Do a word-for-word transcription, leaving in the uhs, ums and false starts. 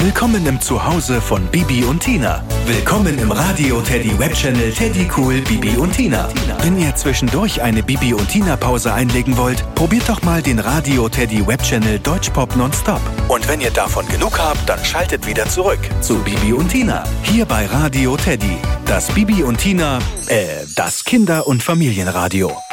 Willkommen im Zuhause von Bibi und Tina. Willkommen im Radio Teddy Webchannel Teddy Cool Bibi und Tina. Wenn ihr zwischendurch eine Bibi und Tina Pause einlegen wollt, probiert doch mal den Radio Teddy Webchannel Deutschpop Nonstop. Und wenn ihr davon genug habt, dann schaltet wieder zurück zu Bibi und Tina. Hier bei Radio Teddy. Das Bibi und Tina, äh, das Kinder- und Familienradio.